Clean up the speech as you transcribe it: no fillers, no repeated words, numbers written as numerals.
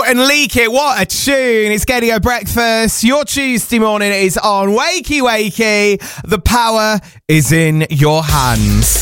and Leak It. What a tune. It's Gaydio Breakfast. Your Tuesday morning is on. Wakey, wakey. The power is in your hands.